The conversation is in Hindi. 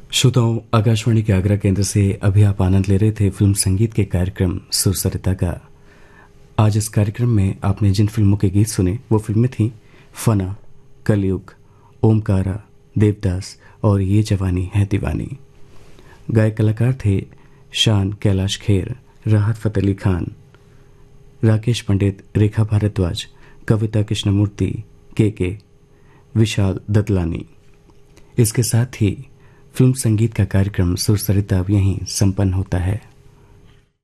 श्रोताओं, आकाशवाणी के आगरा केंद्र से अभी आप आनंद ले रहे थे फिल्म संगीत के कार्यक्रम सुरसरिता का। आज इस कार्यक्रम में आपने जिन फिल्मों के गीत सुने वो फिल्में थीं फना, कलयुग, ओमकारा, देवदास और ये जवानी है दीवानी। गायक कलाकार थे शान कैलाश खेर, राहत फ़तेह अली खान, राकेश पंडित, रेखा भारद्वाज, कविता कृष्णमूर्ति, के विशाल दतलानी। इसके साथ ही फिल्म संगीत का कार्यक्रम सुरसरिता अब यहीं संपन्न होता है।